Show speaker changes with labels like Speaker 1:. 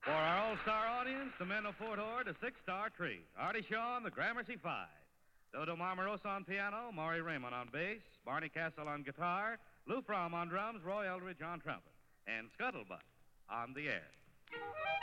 Speaker 1: For our all-star audience, the men of Fort Ord, a six-star treat. Artie Shaw on the Gramercy Five. Dodo Marmarosa on piano, Maury Raymond on bass, Barney Castle on guitar, Lou Fromm on drums, Roy Eldridge on trumpet, and Scuttlebutt on the air.